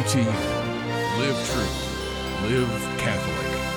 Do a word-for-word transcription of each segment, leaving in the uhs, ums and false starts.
T N. Live true. Live Catholic.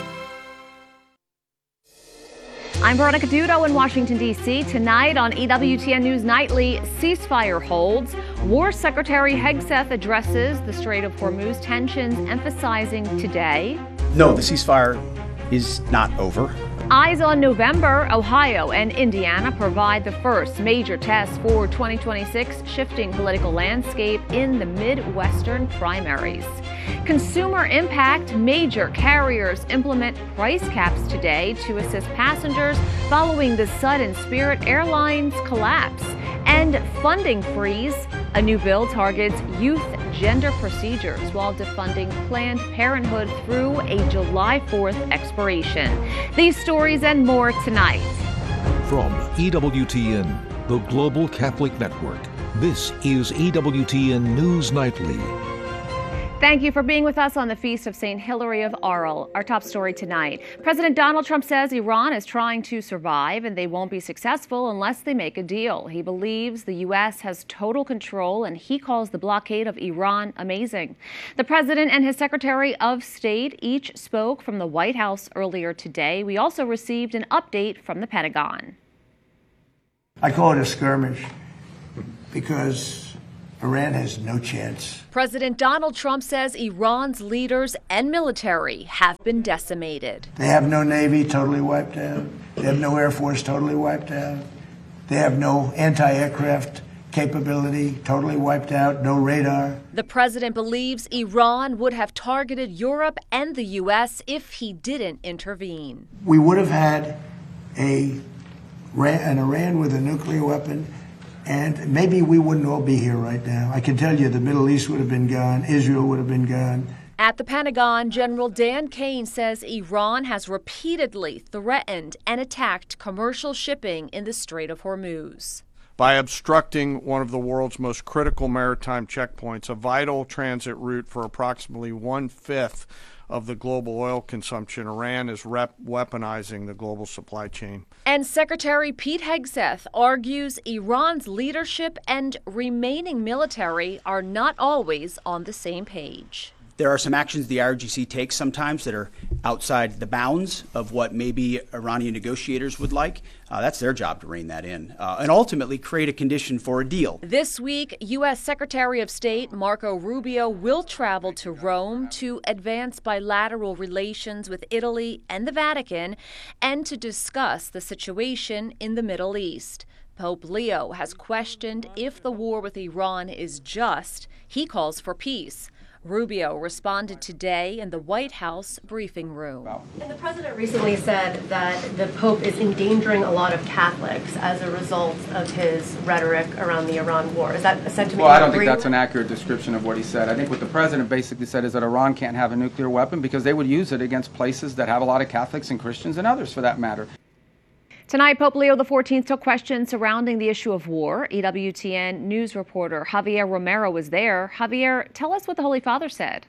I'm Veronica Dudo in Washington, D C Tonight on E W T N News Nightly, ceasefire holds. War Secretary Hegseth addresses the Strait of Hormuz tensions, emphasizing today. No, the ceasefire is not over. Eyes on November, Ohio and Indiana provide the first major test for twenty twenty-six shifting political landscape in the Midwestern primaries. Consumer impact, major carriers implement price caps today to assist passengers following the sudden Spirit Airlines collapse. And funding freeze, a new bill targets youth gender procedures while defunding Planned Parenthood through a July fourth expiration. These stories and more tonight. From E W T N, the Global Catholic Network, this is E W T N News Nightly. Thank you for being with us on the Feast of Saint Hilary of Arles. Our top story tonight. President Donald Trump says Iran is trying to survive and they won't be successful unless they make a deal. He believes the U S has total control and he calls the blockade of Iran amazing. The president and his Secretary of State each spoke from the White House earlier today. We also received an update from the Pentagon. I call it a skirmish because Iran has no chance. President Donald Trump says Iran's leaders and military have been decimated. They have no Navy, totally wiped out. They have no Air Force, totally wiped out. They have no anti-aircraft capability, totally wiped out, no radar. The president believes Iran would have targeted Europe and the U S if he didn't intervene. We would have had a, an Iran with a nuclear weapon, and maybe we wouldn't all be here right now. I can tell you the Middle East would have been gone. Israel would have been gone. At the Pentagon, General Dan Kane says Iran has repeatedly threatened and attacked commercial shipping in the Strait of Hormuz. By obstructing one of the world's most critical maritime checkpoints, a vital transit route for approximately one-fifth of the global oil consumption, Iran is rep- weaponizing the global supply chain. And Secretary Pete Hegseth argues Iran's leadership and remaining military are not always on the same page. There are some actions the I R G C takes sometimes that are outside the bounds of what maybe Iranian negotiators would like. Uh, that's their job to rein that in uh, and ultimately create a condition for a deal. This week, U S. Secretary of State Marco Rubio will travel to Rome to advance bilateral relations with Italy and the Vatican and to discuss the situation in the Middle East. Pope Leo has questioned if the war with Iran is just. He calls for peace. Rubio responded today in the White House briefing room. And the president recently said that the Pope is endangering a lot of Catholics as a result of his rhetoric around the Iran war. Is that a sentiment? Well, I don't think that's an accurate description of what he said. I think what the president basically said is that Iran can't have a nuclear weapon because they would use it against places that have a lot of Catholics and Christians and others for that matter. Tonight, Pope Leo the fourteenth took questions surrounding the issue of war. E W T N news reporter Javier Romero was there. Javier, tell us what the Holy Father said.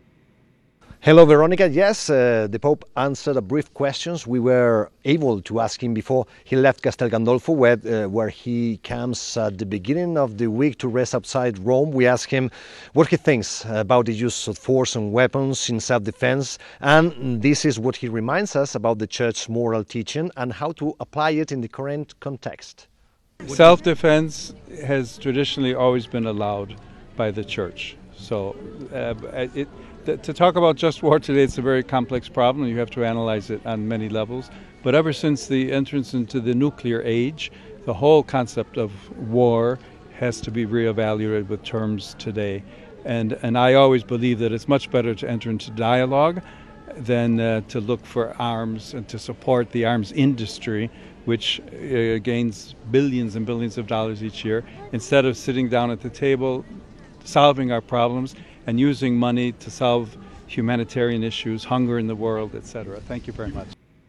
Hello, Veronica. Yes, uh, the Pope answered a brief questions we were able to ask him before he left Castel Gandolfo, where, uh, where he comes at the beginning of the week to rest outside Rome. We asked him what he thinks about the use of force and weapons in self-defense, and this is what he reminds us about the Church's moral teaching and how to apply it in the current context. Self-defense has traditionally always been allowed by the Church. So uh, it to talk about just war today, it's a very complex problem. You have to analyze it on many levels. But ever since the entrance into the nuclear age, the whole concept of war has to be reevaluated with terms today. And and I always believe that it's much better to enter into dialogue than uh, to look for arms and to support the arms industry, which uh, gains billions and billions of dollars each year, instead of sitting down at the table, solving our problems, and using money to solve humanitarian issues, hunger in the world, et cetera. Thank you very much.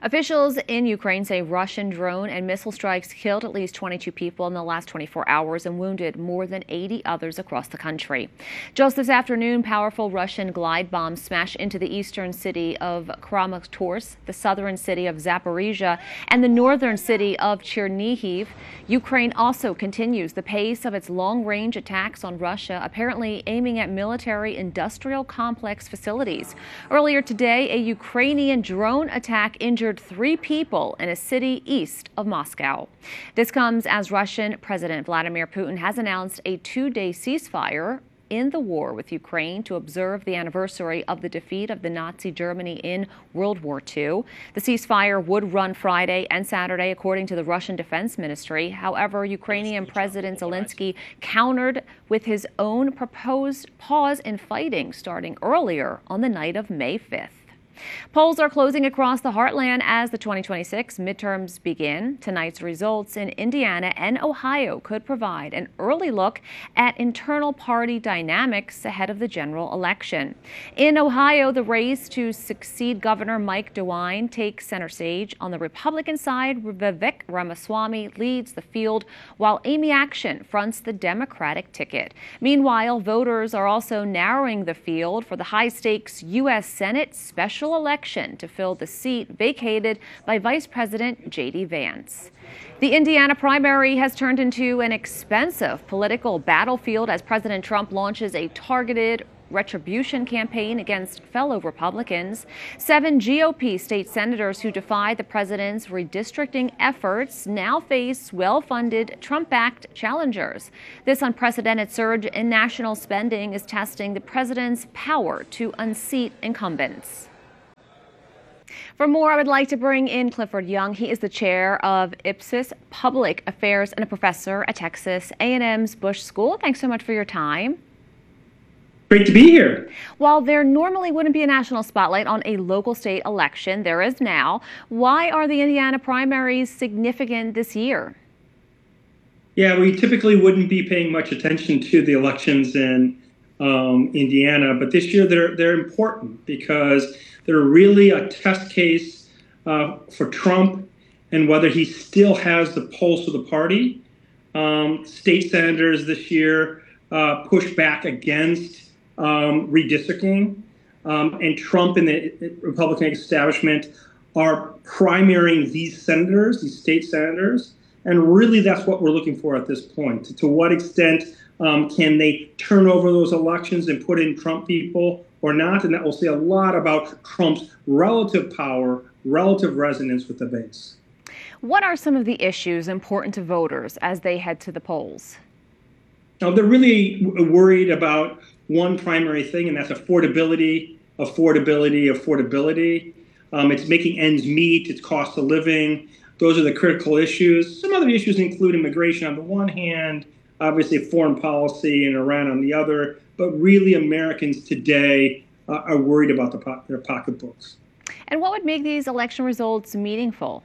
Officials in Ukraine say Russian drone and missile strikes killed at least twenty-two people in the last twenty-four hours and wounded more than eighty others across the country. Just this afternoon, powerful Russian glide bombs smashed into the eastern city of Kramatorsk, the southern city of Zaporizhia, and the northern city of Chernihiv. Ukraine also continues the pace of its long-range attacks on Russia, apparently aiming at military-industrial complex facilities. Earlier today, a Ukrainian drone attack injured three people in a city east of Moscow. This comes as Russian President Vladimir Putin has announced a two-day ceasefire in the war with Ukraine to observe the anniversary of the defeat of the Nazi Germany in World War Two. The ceasefire would run Friday and Saturday, according to the Russian Defense Ministry. However, Ukrainian President Zelensky countered with his own proposed pause in fighting starting earlier on the night of May fifth. Polls are closing across the heartland as the twenty twenty-six midterms begin. Tonight's results in Indiana and Ohio could provide an early look at internal party dynamics ahead of the general election. In Ohio, the race to succeed Governor Mike DeWine takes center stage. On the Republican side, Vivek Ramaswamy leads the field, while Amy Action fronts the Democratic ticket. Meanwhile, voters are also narrowing the field for the high-stakes U S Senate special election to fill the seat vacated by Vice President J D Vance. The Indiana primary has turned into an expensive political battlefield as President Trump launches a targeted retribution campaign against fellow Republicans. Seven G O P state senators who defied the president's redistricting efforts now face well-funded Trump-backed challengers. This unprecedented surge in national spending is testing the president's power to unseat incumbents. For more, I would like to bring in Clifford Young. He is the chair of Ipsos Public Affairs and a professor at Texas A and M's Bush School. Thanks so much for your time. Great to be here. While there normally wouldn't be a national spotlight on a local state election, there is now. Why are the Indiana primaries significant this year? Yeah, we typically wouldn't be paying much attention to the elections in um, Indiana, but this year they're they're important because they're really a test case uh, for Trump and whether he still has the pulse of the party. Um, state senators this year uh, pushed back against um, redistricting, um, and Trump and the Republican establishment are primarying these senators, these state senators, and really that's what we're looking for at this point. To, to what extent um, can they turn over those elections and put in Trump people or not? And that will say a lot about Trump's relative power, relative resonance with the base. What are some of the issues important to voters as they head to the polls? Now, they're really w- worried about one primary thing, and that's affordability, affordability, affordability. Um, it's making ends meet, it's cost of living. Those are the critical issues. Some other issues include immigration on the one hand, obviously foreign policy and Iran on the other, but really Americans today uh, are worried about the po- their pocketbooks. And what would make these election results meaningful?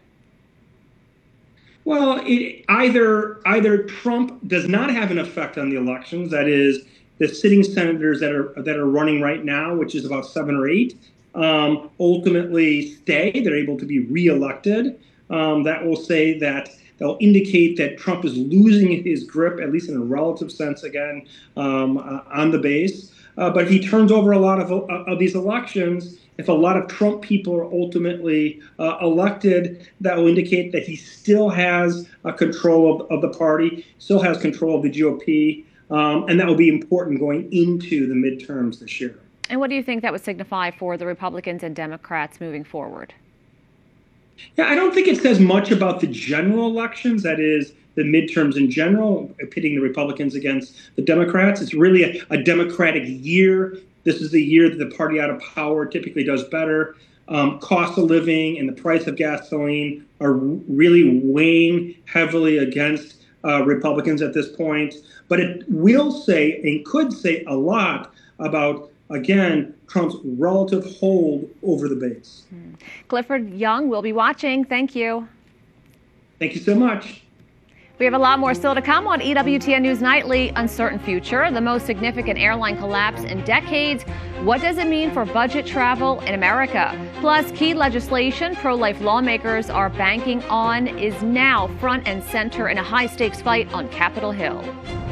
Well, it, either either Trump does not have an effect on the elections, that is, the sitting senators that are that are running right now, which is about seven or eight, um, ultimately stay. They're able to be reelected. Um, that will say that they'll indicate that Trump is losing his grip, at least in a relative sense, again, um, uh, on the base. Uh, but he turns over a lot of, uh, of these elections. If a lot of Trump people are ultimately uh, elected, that will indicate that he still has uh, control of, of the party, still has control of the G O P, um, and that will be important going into the midterms this year. And what do you think that would signify for the Republicans and Democrats moving forward? Yeah, I don't think it says much about the general elections, that is, the midterms in general, pitting the Republicans against the Democrats. It's really a, a Democratic year. This is the year that the party out of power typically does better. Um, cost of living and the price of gasoline are really weighing heavily against uh, Republicans at this point. But it will say and could say a lot about, again, Trump's relative hold over the base. Clifford Young will be watching. Thank you. Thank you so much. We have a lot more still to come on E W T N News Nightly. Uncertain future, the most significant airline collapse in decades. What does it mean for budget travel in America? Plus, key legislation pro-life lawmakers are banking on is now front and center in a high-stakes fight on Capitol Hill.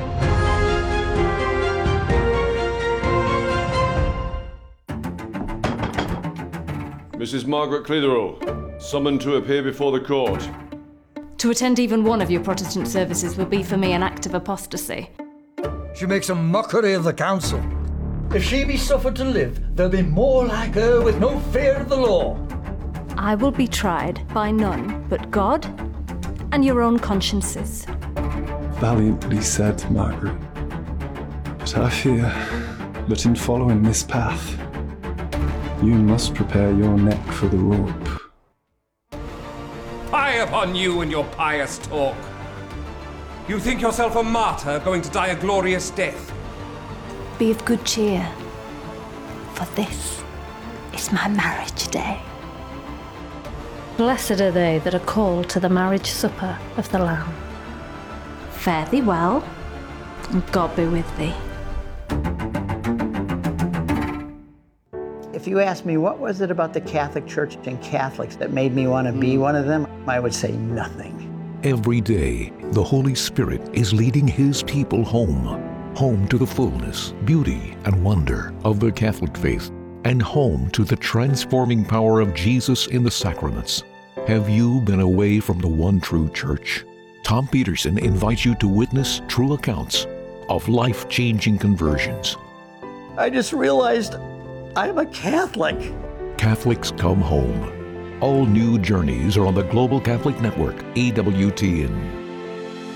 Missus Margaret Clitheroe, summoned to appear before the court. To attend even one of your Protestant services would be for me an act of apostasy. She makes a mockery of the council. If she be suffered to live, there'll be more like her with no fear of the law. I will be tried by none but God and your own consciences. Valiantly said, Margaret. But I fear that in following this path, you must prepare your neck for the rope. Fie upon you and your pious talk. You think yourself a martyr going to die a glorious death. Be of good cheer, for this is my marriage day. Blessed are they that are called to the marriage supper of the Lamb. Fare thee well, and God be with thee. If you ask me what was it about the Catholic Church and Catholics that made me want to be one of them, I would say nothing. Every day, the Holy Spirit is leading His people home, home to the fullness, beauty, and wonder of the Catholic faith, and home to the transforming power of Jesus in the sacraments. Have you been away from the one true church? Tom Peterson invites you to witness true accounts of life-changing conversions. I just realized I'm a Catholic. Catholics Come Home. All new journeys are on the Global Catholic Network, E W T N.